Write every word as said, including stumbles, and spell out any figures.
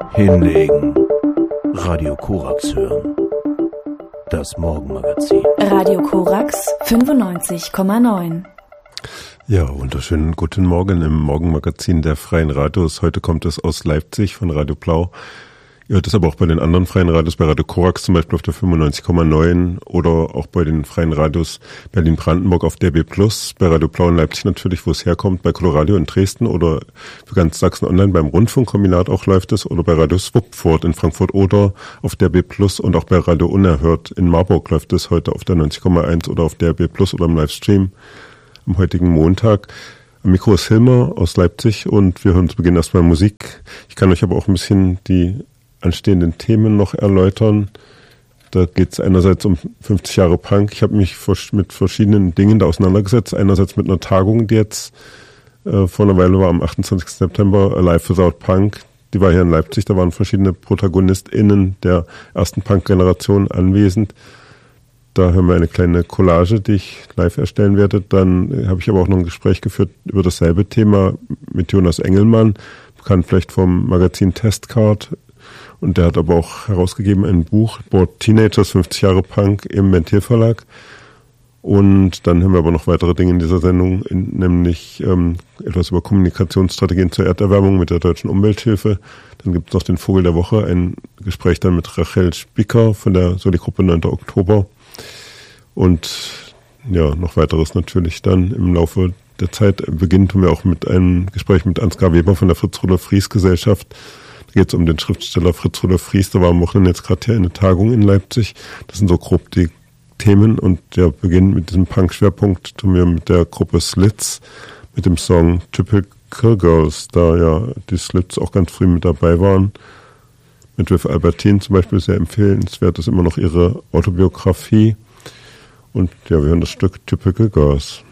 Hinlegen. Radio Korax hören. Das Morgenmagazin. Radio Korax fünfundneunzig Komma neun. Ja, wunderschönen guten Morgen im Morgenmagazin der Freien Radios. Heute kommt es aus Leipzig von Radio Blau. Ihr hört es aber auch bei den anderen Freien Radios, bei Radio Korax zum Beispiel auf der fünfundneunzig Komma neun oder auch bei den Freien Radios Berlin-Brandenburg auf D A B plus, bei Radio Blau in Leipzig natürlich, wo es herkommt, bei Coloradio in Dresden oder für ganz Sachsen online beim Rundfunkkombinat auch läuft es oder bei Radio Swupfurt in Frankfurt oder auf D A B plus und auch bei Radio Unerhört in Marburg läuft es heute auf der neunzig Komma eins oder auf D A B plus oder im Livestream am heutigen Montag. Am Mikro ist Hilmer aus Leipzig und wir hören zu Beginn erstmal Musik. Ich kann euch aber auch ein bisschen die anstehenden Themen noch erläutern. Da geht es einerseits um fünfzig Jahre Punk. Ich habe mich mit verschiedenen Dingen da auseinandergesetzt. Einerseits mit einer Tagung, die jetzt äh, vor einer Weile war, am achtundzwanzigsten September, Alive Without Punk. Die war hier in Leipzig. Da waren verschiedene ProtagonistInnen der ersten Punk-Generation anwesend. Da hören wir eine kleine Collage, die ich live erstellen werde. Dann habe ich aber auch noch ein Gespräch geführt über dasselbe Thema mit Jonas Engelmann, bekannt vielleicht vom Magazin Testcard. Und der hat aber auch herausgegeben ein Buch, Bored Teenagers, fünfzig Jahre Punk im Ventil Verlag. Und dann haben wir aber noch weitere Dinge in dieser Sendung, in, nämlich ähm, etwas über Kommunikationsstrategien zur Erderwärmung mit der Deutschen Umwelthilfe. Dann gibt es noch den Vogel der Woche, ein Gespräch dann mit Rachel Spicker von der Soli-Gruppe neunter Oktober. Und ja, noch weiteres natürlich dann im Laufe der Zeit. Beginnen tun wir auch mit einem Gespräch mit Ansgar Weber von der Fritz-Rudolf-Fries-Gesellschaft. Da geht es um den Schriftsteller Fritz Rudolf Fries. Da war am Wochenende jetzt gerade hier eine Tagung in Leipzig. Das sind so grob die Themen. Und der Beginn mit diesem Punk-Schwerpunkt tun wir mit der Gruppe Slits, mit dem Song Typical Girls, da ja die Slits auch ganz früh mit dabei waren. Mit Viv Albertine zum Beispiel sehr empfehlenswert. Das ist immer noch ihre Autobiografie. Und ja, wir hören das Stück Typical Girls.